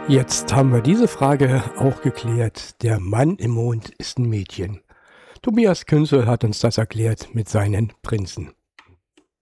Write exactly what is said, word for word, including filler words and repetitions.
Jetzt haben wir diese Frage auch geklärt. Der Mann im Mond ist ein Mädchen. Tobias Künzel hat uns das erklärt mit seinen Prinzen.